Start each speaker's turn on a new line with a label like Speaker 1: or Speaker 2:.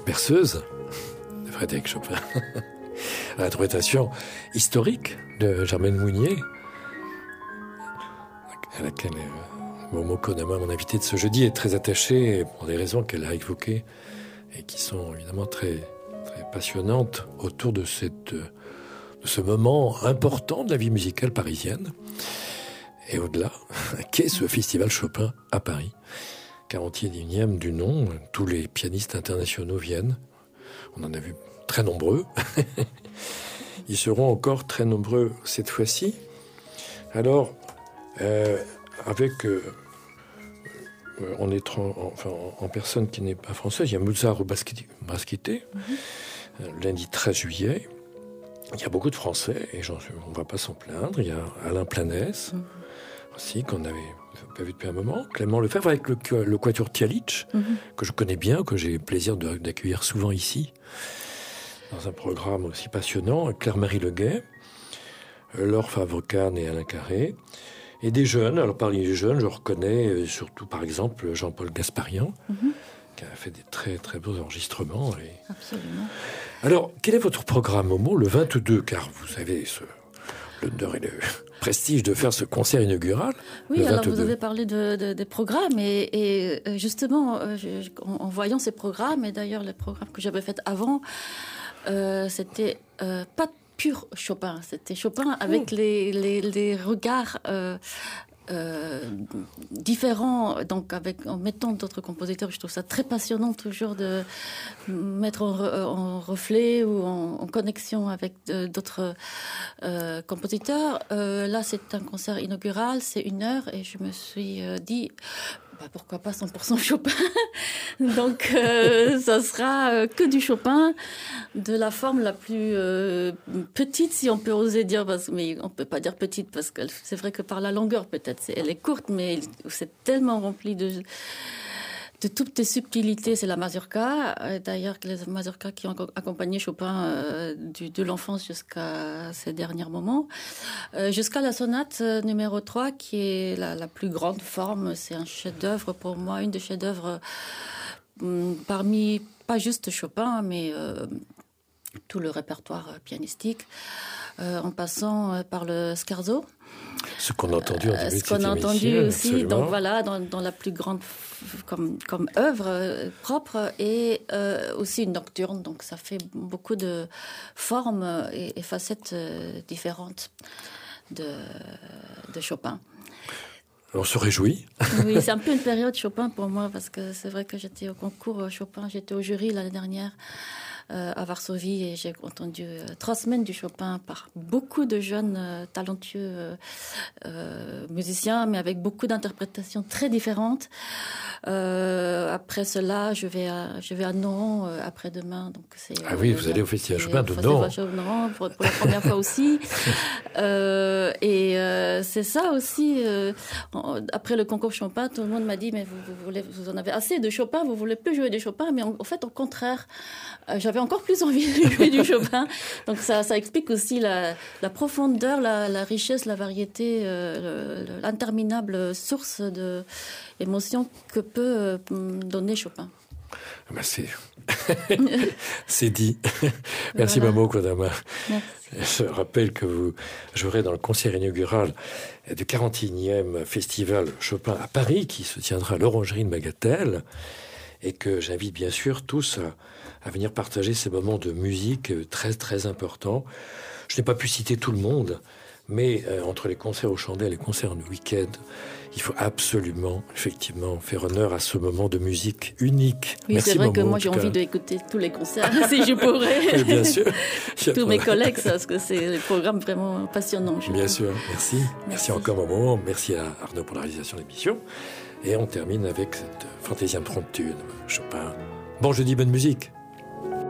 Speaker 1: berceuse de Frédéric Chopin, l'interprétation historique de Germaine Mounier, à laquelle Momo Kodama, mon invité de ce jeudi, est très attachée pour des raisons qu'elle a évoquées et qui sont évidemment très, très passionnantes autour de ce moment important de la vie musicale parisienne. Et au-delà, qu'est ce festival Chopin à Paris, 41e du nom, tous les pianistes internationaux viennent, on en a vu très nombreux, ils seront encore très nombreux cette fois-ci. Alors, en personne qui n'est pas française, il y a Mozart au Basquité, lundi 13 juillet. Il y a beaucoup de Français, et on ne va pas s'en plaindre. Il y a Alain Planès, aussi, qu'on n'avait pas vu depuis un moment. Clément Lefebvre avec le Quatuor Tialitch, que je connais bien, que j'ai le plaisir d'accueillir souvent ici, dans un programme aussi passionnant. Claire-Marie Leguet, Laure Favre-Kahn et Alain Carré. Et des jeunes, alors parmi les jeunes, je reconnais surtout par exemple Jean-Paul Gasparian, qui a fait des très très beaux enregistrements.
Speaker 2: Absolument.
Speaker 1: Alors, quel est votre programme, Momo, le 22, car vous avez l'honneur et le prestige de faire ce concert inaugural.
Speaker 2: Oui, alors vous avez parlé des programmes et justement, en voyant ces programmes, et d'ailleurs les programmes que j'avais faits avant, c'était pas pur Chopin, c'était Chopin avec les regards différents, donc en mettant d'autres compositeurs. Je trouve ça très passionnant toujours de mettre en reflet ou en connexion avec d'autres compositeurs. Là, c'est un concert inaugural, c'est 1 heure, et je me suis dit pourquoi pas 100% Chopin. Donc ça sera que du Chopin, de la forme la plus petite, si on peut oser dire, mais on peut pas dire petite parce que c'est vrai que par la longueur peut-être elle est courte, mais c'est tellement rempli de toutes les subtilités. C'est la mazurka, d'ailleurs les mazurkas qui ont accompagné Chopin de l'enfance jusqu'à ses derniers moments, jusqu'à la sonate numéro 3 qui est la plus grande forme. C'est un chef-d'œuvre pour moi, une des chefs-d'œuvre parmi pas juste Chopin, mais tout le répertoire pianistique, en passant par le scherzo.
Speaker 1: Ce qu'on a entendu en début de cette émission.
Speaker 2: Ce qu'on a entendu aussi,
Speaker 1: absolument.
Speaker 2: donc voilà, dans la plus grande comme œuvre propre, et aussi une nocturne, donc ça fait beaucoup de formes et facettes différentes de Chopin.
Speaker 1: On se réjouit.
Speaker 2: Oui, c'est un peu une période Chopin pour moi, parce que c'est vrai que j'étais au concours Chopin, j'étais au jury l'année dernière à Varsovie, et j'ai entendu 3 semaines du Chopin par beaucoup de jeunes talentueux musiciens, mais avec beaucoup d'interprétations très différentes. Après cela, je vais à Nohant après-demain. Donc c'est,
Speaker 1: oui, vous allez au Festival Chopin de Nohant.
Speaker 2: Pour la première fois aussi. C'est ça aussi. Après le concours Chopin, tout le monde m'a dit, mais vous en avez assez de Chopin, vous voulez plus jouer du Chopin. Mais en fait, au contraire, j'avais encore plus envie de jouer du Chopin. Donc ça explique aussi la profondeur, la richesse, la variété, l'interminable source de émotions que peut donner Chopin.
Speaker 1: C'est dit. Merci, voilà. Momo Kodama. Je rappelle que vous jouerez dans le concert inaugural du 41e festival Chopin à Paris, qui se tiendra à l'Orangerie de Bagatelle, et que j'invite bien sûr tous à venir partager ces moments de musique très très importants. Je n'ai pas pu citer tout le monde, mais entre les concerts aux chandelles et les concerts en week-end, il faut absolument, effectivement, faire honneur à ce moment de musique unique.
Speaker 2: Oui,
Speaker 1: merci,
Speaker 2: c'est vrai
Speaker 1: Momo,
Speaker 2: que moi, j'ai envie d'écouter tous les concerts, si je pourrais.
Speaker 1: Oui, bien sûr.
Speaker 2: Tous mes collègues, parce que c'est des programmes vraiment passionnants.
Speaker 1: Bien sûr, merci. Merci encore, Momo. Merci à Arnaud pour la réalisation de l'émission. Et on termine avec cette Fantaisie impromptue de Chopin. Bon jeudi, bonne musique.